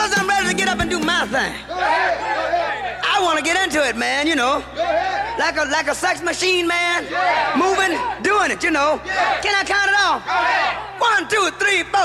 Because I'm ready to get up and do my thing. I want to get into it, man, you know. Like a sex machine, man. Moving, doing it, you know. Can I count it off? 1, 2, 3, 4.